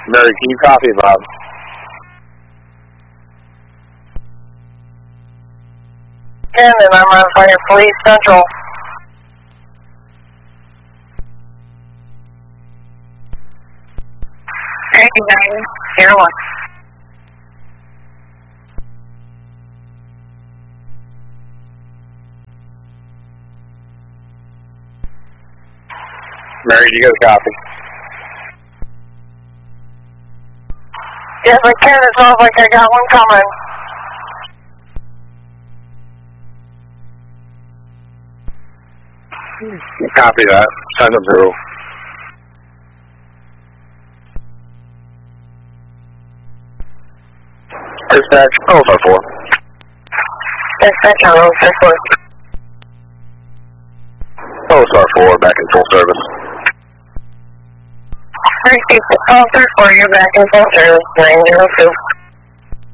Mary, can you copy, Bob? And I'm on Fire Police Central. Hey, 901. Mary, do you get a copy? Yes, I can. It sounds like I got one coming. Copy that. Send them through. Dispatch 054. Dispatch on 054. 054, back in full service. 034, you're back in full service, 902.